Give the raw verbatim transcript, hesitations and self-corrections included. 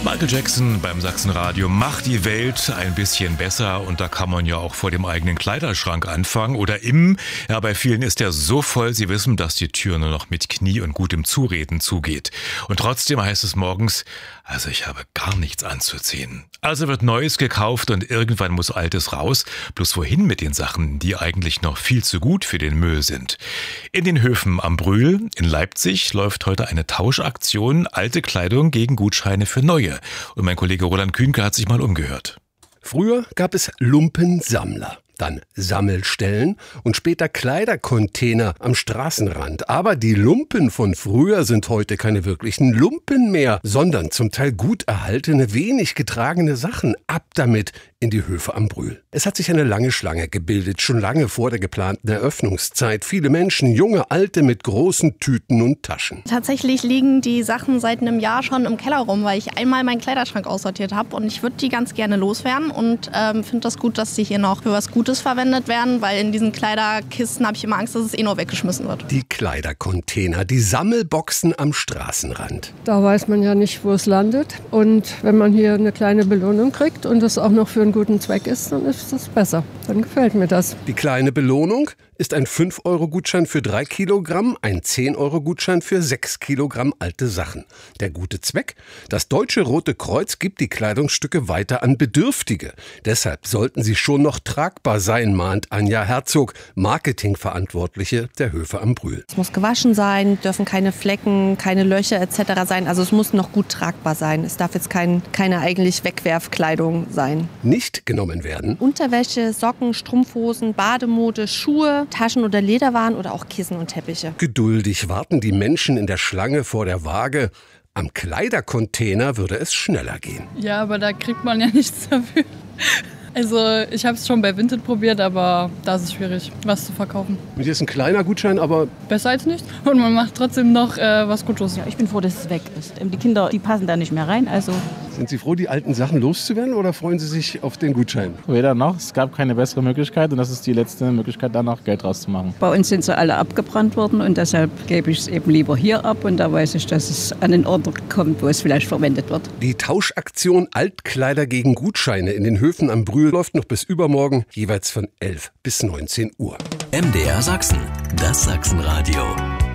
Michael Jackson beim Sachsenradio macht die Welt ein bisschen besser und da kann man ja auch vor dem eigenen Kleiderschrank anfangen oder im. Ja, bei vielen ist der so voll, sie wissen, dass die Tür nur noch mit Knie und gutem Zureden zugeht. Und trotzdem heißt es morgens, also ich habe gar nichts anzuziehen. Also wird Neues gekauft und irgendwann muss Altes raus. Bloß wohin mit den Sachen, die eigentlich noch viel zu gut für den Müll sind? In den Höfen am Brühl in Leipzig läuft heute eine Tauschaktion, alte Kleidung gegen Gutscheine für neue. Und mein Kollege Roland Kühnke hat sich mal umgehört. Früher gab es Lumpensammler, dann Sammelstellen und später Kleidercontainer am Straßenrand. Aber die Lumpen von früher sind heute keine wirklichen Lumpen mehr, sondern zum Teil gut erhaltene, wenig getragene Sachen. Ab damit in die Höfe am Brühl. Es hat sich eine lange Schlange gebildet, schon lange vor der geplanten Eröffnungszeit. Viele Menschen, junge, alte mit großen Tüten und Taschen. Tatsächlich liegen die Sachen seit einem Jahr schon im Keller rum, weil ich einmal meinen Kleiderschrank aussortiert habe und ich würde die ganz gerne loswerden und ähm, finde das gut, dass sie hier noch für was Gutes verwendet werden, weil in diesen Kleiderkisten habe ich immer Angst, dass es eh nur weggeschmissen wird. Die Kleidercontainer, die Sammelboxen am Straßenrand. Da weiß man ja nicht, wo es landet und wenn man hier eine kleine Belohnung kriegt und es auch noch für einen guten Zweck ist, dann ist das besser. Dann gefällt mir das. Die kleine Belohnung ist ein fünf Euro Gutschein für drei Kilogramm, ein zehn Euro Gutschein für sechs Kilogramm alte Sachen. Der gute Zweck? Das Deutsche Rote Kreuz gibt die Kleidungsstücke weiter an Bedürftige. Deshalb sollten sie schon noch tragbar sein, mahnt Anja Herzog, Marketingverantwortliche der Höfe am Brühl. Es muss gewaschen sein, dürfen keine Flecken, keine Löcher et cetera sein. Also es muss noch gut tragbar sein. Es darf jetzt kein, keine eigentlich Wegwerfkleidung sein. Nicht genommen werden Unterwäsche, Socken, Strumpfhosen, Bademode, Schuhe, Taschen- oder Lederwaren oder auch Kissen und Teppiche. Geduldig warten die Menschen in der Schlange vor der Waage. Am Kleidercontainer würde es schneller gehen. Ja, aber da kriegt man ja nichts dafür. Also ich habe es schon bei Vinted probiert, aber da ist es schwierig, was zu verkaufen. Und hier ist ein kleiner Gutschein, aber besser als nicht. Und man macht trotzdem noch äh, was Gutes. Ja, ich bin froh, dass es weg ist. Die Kinder, die passen da nicht mehr rein. Also sind Sie froh, die alten Sachen loszuwerden oder freuen Sie sich auf den Gutschein? Weder noch. Es gab keine bessere Möglichkeit und das ist die letzte Möglichkeit, da noch Geld rauszumachen. Bei uns sind sie alle abgebrannt worden und deshalb gebe ich es eben lieber hier ab und da weiß ich, dass es an den Ort kommt, wo es vielleicht verwendet wird. Die Tauschaktion Altkleider gegen Gutscheine in den Höfen am Brühl läuft noch bis übermorgen, jeweils von elf bis neunzehn Uhr. M D R Sachsen, das Sachsenradio.